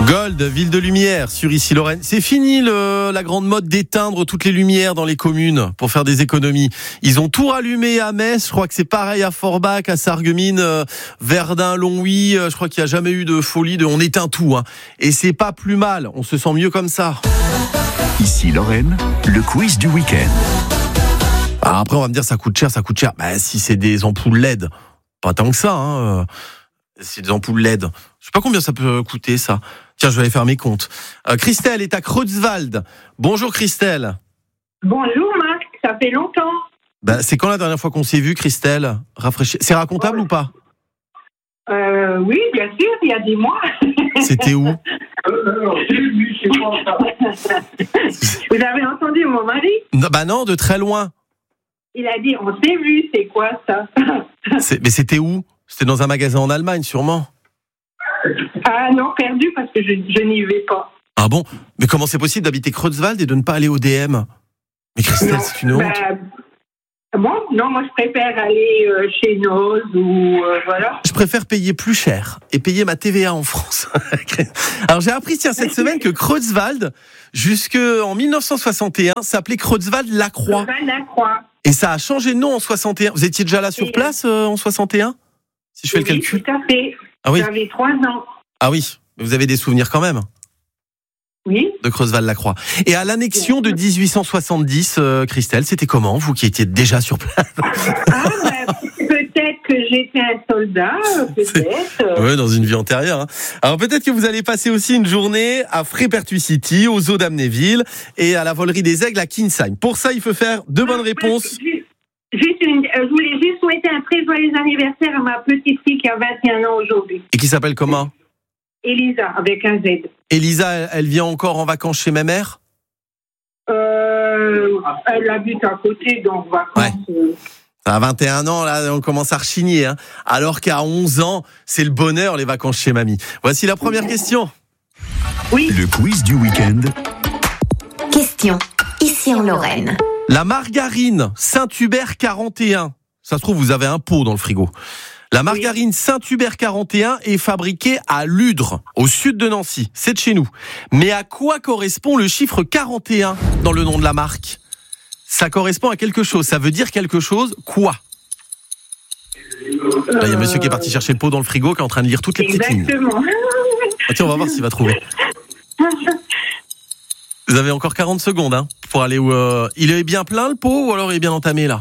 Gold, ville de lumière sur Issy-Lorraine. C'est fini la grande mode d'éteindre toutes les lumières dans les communes pour faire des économies. Ils ont tout rallumé à Metz, je crois que c'est pareil à Forbach, à Sarreguemines, Verdun, Longwy, je crois qu'il n'y a jamais eu de folie de on éteint tout. Hein. Et c'est pas plus mal, on se sent mieux comme ça. Issy-Lorraine, le quiz du week-end. Alors après on va me dire ça coûte cher. Bah si c'est des ampoules LED, pas tant que ça. Hein. C'est des ampoules LED. Je sais pas combien ça peut coûter ça. Tiens, je vais aller faire mes comptes. Christelle est à Creutzwald. Bonjour Christelle. Bonjour Marc, ça fait longtemps. Bah, c'est quand la dernière fois qu'on s'est vu, Christelle ? C'est racontable ou pas ? Oui, bien sûr, il y a des mois. C'était où ? Vous avez entendu mon mari ? Non, de très loin. Il a dit, on s'est vu, c'est quoi ça ? Mais c'était où ? C'était dans un magasin en Allemagne, sûrement. Ah non, perdu parce que je n'y vais pas. Ah bon ? Mais comment c'est possible d'habiter Creutzwald et de ne pas aller au DM ? Mais Christelle, non, c'est une honte. Bon, non, moi je préfère aller chez Noz ou voilà. Je préfère payer plus cher et payer ma TVA en France. Alors j'ai appris cette semaine que Creutzwald, jusqu'en 1961, s'appelait Creutzwald-Lacroix. Creutzwald-Lacroix. Et ça a changé de nom en 61. Vous étiez déjà là sur place en 61 ? Si je fais le calcul. Tout à fait. Ah oui. J'avais 3 ans. Ah oui, mais vous avez des souvenirs quand même. Oui. De Creutzwald-Lacroix. Et à l'annexion de 1870, Christelle, c'était comment, vous qui étiez déjà sur place ? Peut-être que j'étais un soldat, peut-être. Oui, dans une vie antérieure. Hein. Alors peut-être que vous allez passer aussi une journée à Frépertuis City, aux Zoo d'Amnéville et à la Volerie des Aigles à Kinsheim. Pour ça, il faut faire deux bonnes réponses. Je voulais juste souhaiter un très joyeux anniversaire à ma petite fille qui a 21 ans aujourd'hui. Et qui s'appelle comment ? Elisa, avec un Z. Elisa, elle vient encore en vacances chez ma mère ? Elle habite à côté, donc vacances... Ouais. À 21 ans, là, on commence à rechigner. Hein. Alors qu'à 11 ans, c'est le bonheur, les vacances chez mamie. Voici la première question. Oui. Le quiz du week-end. Question, ici en Lorraine. La margarine Saint-Hubert 41. Ça se trouve, vous avez un pot dans le frigo. La margarine Saint-Hubert 41 est fabriquée à Ludre, au sud de Nancy. C'est de chez nous. Mais à quoi correspond le chiffre 41 dans le nom de la marque ? Ça correspond à quelque chose. Ça veut dire quelque chose. Quoi ? Là, il y a monsieur qui est parti chercher le pot dans le frigo, qui est en train de lire toutes les petites lignes. Exactement. Ah, tiens, on va voir s'il va trouver. Vous avez encore 40 secondes pour aller où... Il est bien plein le pot ou alors il est bien entamé là ?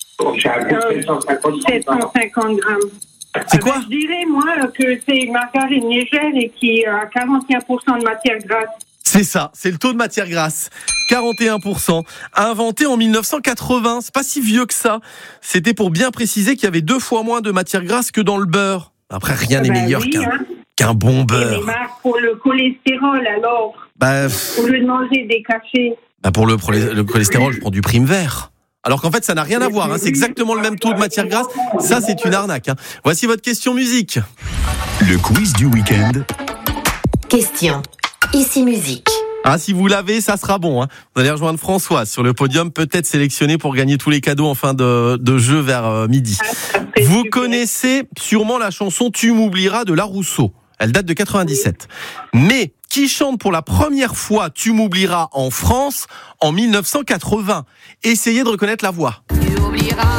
750 grammes. C'est quoi ? Je dirais, moi, que c'est une margarine légère et qui a 41% de matière grasse. C'est ça, c'est le taux de matière grasse. 41%. Inventé en 1980. C'est pas si vieux que ça. C'était pour bien préciser qu'il y avait 2 fois moins de matière grasse que dans le beurre. Après, rien n'est meilleur qu'un bon beurre. Mais pour le cholestérol, alors, au lieu de manger des cachets. Pour le cholestérol, je prends du Prime Vert. Alors qu'en fait, ça n'a rien à voir. C'est exactement le même taux de matière grasse. Ça, c'est une arnaque. Voici votre question musique. Le quiz du week-end. Question. Ici musique. Si vous l'avez, ça sera bon. Vous allez rejoindre Françoise sur le podium, peut-être sélectionné pour gagner tous les cadeaux en fin de jeu vers midi. Vous connaissez sûrement la chanson « Tu m'oublieras » de La Rousseau. Elle date de 97. Mais qui chante pour la première fois « Tu m'oublieras » en France en 1980 ? Essayez de reconnaître la voix. Tu oublieras